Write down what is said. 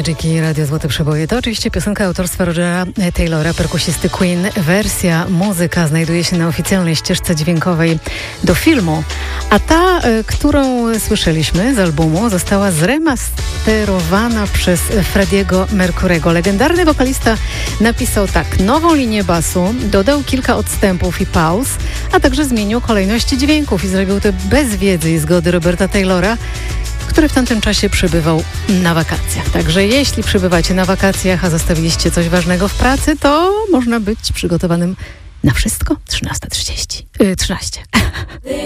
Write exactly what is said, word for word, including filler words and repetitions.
Magic i Radio Złote Przeboje. To oczywiście piosenka autorstwa Rogera Taylora, perkusisty Queen. Wersja, muzyka znajduje się na oficjalnej ścieżce dźwiękowej do filmu, a ta, którą słyszeliśmy z albumu, została zremasterowana przez Freddie'ego Mercurego. Legendarny wokalista napisał tak: nową linię basu, dodał kilka odstępów i pauz, a także zmienił kolejność dźwięków i zrobił to bez wiedzy i zgody Roberta Taylora, który w tamtym czasie przybywał na wakacjach. Także jeśli przybywacie na wakacjach, a zostawiliście coś ważnego w pracy, to można być przygotowanym na wszystko. trzynasta trzydzieści. Yy, trzynaście.